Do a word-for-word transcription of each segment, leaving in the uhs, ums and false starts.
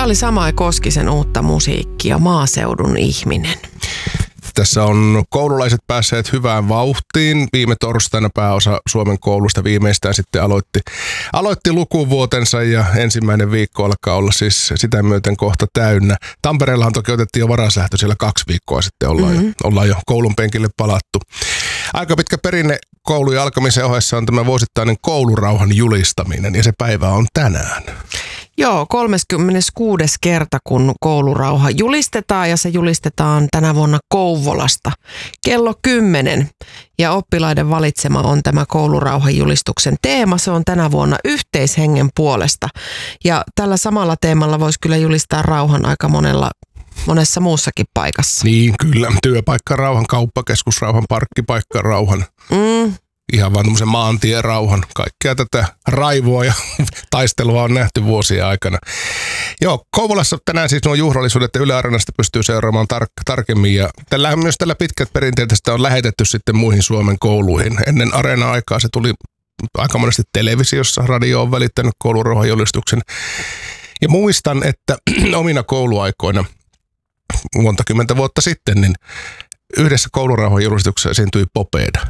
oli Samai Koskisen uutta musiikkia, Maaseudun ihminen. Tässä on koululaiset päässeet hyvään vauhtiin. Viime torstaina pääosa Suomen koulusta viimeistään sitten aloitti, aloitti lukuvuotensa ja ensimmäinen viikko alkaa olla siis sitä myöten kohta täynnä. Tampereellahan toki otettiin jo varaslähtö, siellä kaksi viikkoa sitten ollaan, mm-hmm. jo, ollaan jo koulun penkille palattu. Aika pitkä perinne koulujen alkamisen ohessa on tämä vuosittainen koulurauhan julistaminen ja se päivä on tänään. Joo, kolmaskymmeneskuudes kerta, kun koulurauha julistetaan ja se julistetaan tänä vuonna Kouvolasta kello kymmenen. Ja oppilaiden valitsema on tämä koulurauhan julistuksen teema. Se on tänä vuonna yhteishengen puolesta. Ja tällä samalla teemalla voisi kyllä julistaa rauhan aika monella monessa muussakin paikassa. Niin, kyllä. Työpaikkarauhan, kauppakeskusrauhan, parkkipaikkarauhan. Mm. Ihan vaan tämmöisen maantierauhan. Kaikkea tätä raivoa ja taistelua on nähty vuosien aikana. Joo, Kouvolassa tänään siis nuo juhlallisuudet ja Yle Areenasta pystyy seuraamaan tar- tarkemmin. Ja tällä, myös tällä pitkät perinteet sitä on lähetetty sitten muihin Suomen kouluihin. Ennen Areena-aikaa se tuli aika monesti televisiossa. Radio on välittänyt koulurauhanjulistuksen. Ja muistan, että omina kouluaikoina monta kymmentä vuotta sitten, niin yhdessä koulurauhanjulistuksessa esiintyi Popeda.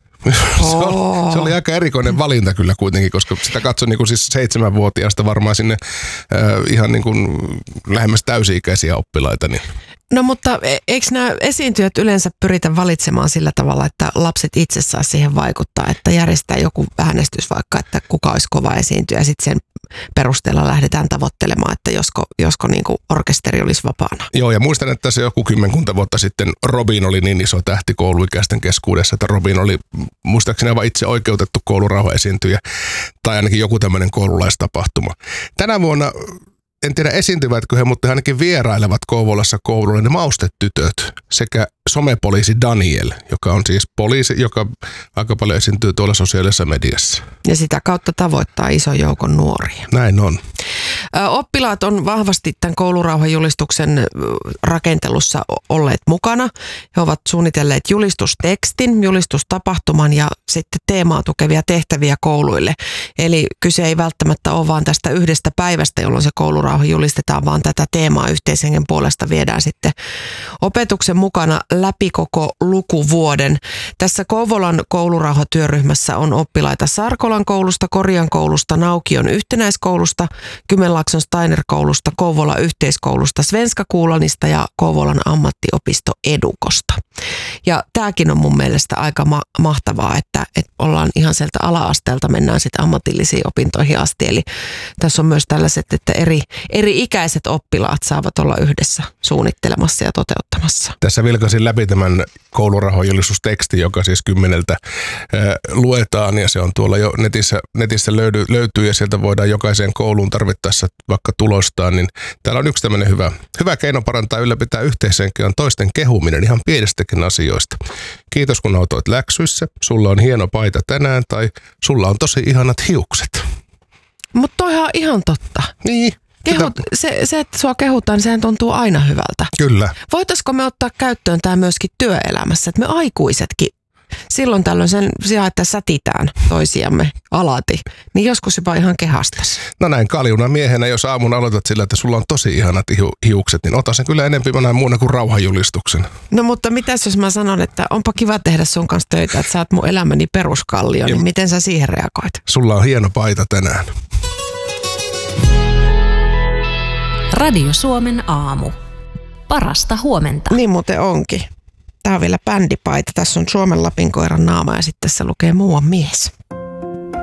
Se oli, se oli aika erikoinen valinta kyllä kuitenkin, koska sitä katsoi niin kuin siis seitsemänvuotiaasta varmaan sinne äh, ihan niin kuin lähemmäs täysi-ikäisiä oppilaita. Niin. No mutta eikö nämä esiintyjät yleensä pyritä valitsemaan sillä tavalla, että lapset itse saa siihen vaikuttaa, että järjestää joku äänestys vaikka, että kuka olisi kova esiintyjä ja sitten sen perusteella lähdetään tavoittelemaan, että josko, josko niin kuin orkesteri olisi vapaana. Joo, ja muistan, että se joku kymmenkunta vuotta sitten Robin oli niin iso tähti kouluikäisten keskuudessa, että Robin oli muistaakseni aivan itse oikeutettu koulurauhaesiintyjä tai ainakin joku tämmöinen koululaistapahtuma. Tänä vuonna en tiedä esiintyvätkö he, mutta he ainakin vierailevat Kouvolassa koululle ne maustetytöt sekä somepoliisi Daniel, joka on siis poliisi, joka aika paljon esiintyy tuolla sosiaalisessa mediassa. Ja sitä kautta tavoittaa ison joukon nuoria. Näin on. Oppilaat on vahvasti tämän koulurauhajulistuksen rakentelussa olleet mukana. He ovat suunnitelleet julistustekstin, julistustapahtuman ja sitten teemaa tukevia tehtäviä kouluille. Eli kyse ei välttämättä ole vaan tästä yhdestä päivästä, jolloin se koulurauha julistetaan, vaan tätä teemaa yhteishengen puolesta viedään sitten opetuksen mukana läpi koko lukuvuoden. Tässä Kouvolan koulurauhatyöryhmässä on oppilaita Sarkolan koulusta, Korjan koulusta, Naukion yhtenäiskoulusta, Kymenlaakson Steiner-koulusta, Kouvolan yhteiskoulusta, Svenska Kuulanista ja Kouvolan ammattiopisto Edukosta. Ja tämäkin on mun mielestä aika ma- mahtavaa, että, että ollaan ihan sieltä ala-asteelta, mennään sitten ammatillisiin opintoihin asti. Eli tässä on myös tällaiset, että eri, eri ikäiset oppilaat saavat olla yhdessä suunnittelemassa ja toteuttamassa. Tässä vilkaisin läpi tämän koulurauhanjulistustekstin, joka siis kymmeneltä äh, luetaan ja se on tuolla jo netissä, netissä löydy, löytyy ja sieltä voidaan jokaiseen kouluun tarvittaessa vaikka tulostaan. Niin täällä on yksi tämmöinen hyvä, hyvä keino parantaa ylläpitää yhteishenkeä on toisten kehuminen ihan pienestäkin asioista. Kiitos kun autoit läksyissä, sulla on hieno paita tänään tai sulla on tosi ihanat hiukset. Mutta toihan on ihan totta. Niin. Kehut, se, se, että sua kehutaan, sehän tuntuu aina hyvältä. Kyllä. Voitaisiko me ottaa käyttöön tämä myöskin työelämässä, että me aikuisetkin silloin tällöin sen sijaan, että sätitään toisiamme alati, niin joskus jopa ihan kehastas. No näin kaljuna miehenä, jos aamun aloitat sillä, että sulla on tosi ihanat hiukset, niin ota sen kyllä enemmän näin muuna kuin rauhanjulistuksen. No mutta mitäs jos mä sanon, että onpa kiva tehdä sun kanssa töitä, että sä oot mun elämäni peruskallio, niin miten sä siihen reagoit? Sulla on hieno paita tänään. Radio Suomen aamu. Parasta huomenta. Niin muuten onkin. Tää on vielä bändipaita. Tässä on Suomen Lapinkoiran naama ja sitten tässä lukee muuan mies.